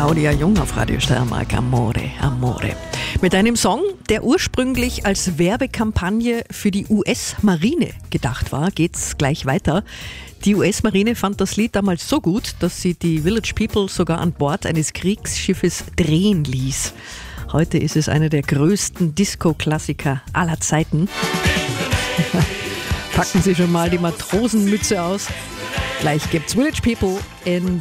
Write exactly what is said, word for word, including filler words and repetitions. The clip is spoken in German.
Claudia Jung auf Radio Steiermark, Amore, Amore. Mit einem Song, der ursprünglich als Werbekampagne für die U S-Marine gedacht war, geht's gleich weiter. Die U S-Marine fand das Lied damals so gut, dass sie die Village People sogar an Bord eines Kriegsschiffes drehen ließ. Heute ist es einer der größten Disco-Klassiker aller Zeiten. Packen Sie schon mal die Matrosenmütze aus. Gleich gibt's Village People in